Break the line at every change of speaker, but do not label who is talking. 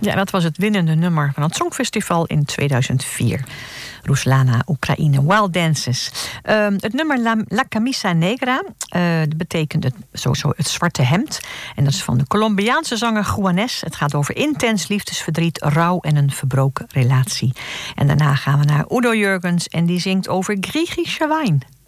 Ja, dat was het winnende nummer van het Songfestival in 2004. Ruslana, Oekraïne, Wild Dances. Het nummer La Camisa Negra betekent het zwarte hemd. En dat is van de Colombiaanse zanger Juanes. Het gaat over intens liefdesverdriet, rouw en een verbroken relatie. En daarna gaan we naar Udo Jürgens en die zingt over Griechische wijn.